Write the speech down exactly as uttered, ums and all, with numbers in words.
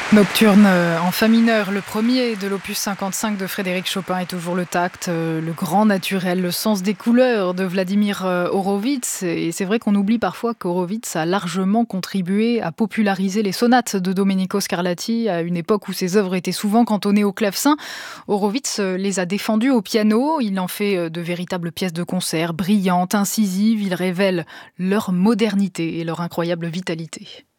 Nocturne euh, en fa mineur, le premier de l'opus cinquante-cinq de Frédéric Chopin est toujours le tact, euh, le grand naturel, le sens des couleurs de Vladimir euh, Horowitz. Et c'est vrai qu'on oublie parfois qu'Horowitz a largement contribué à populariser les sonates de Domenico Scarlatti à une époque où ses œuvres étaient souvent cantonnées au clavecin. Horowitz euh, les a défendues au piano, il en fait euh, de véritables pièces de concert, brillantes, incisives, il révèle leur modernité et leur incroyable vitalité.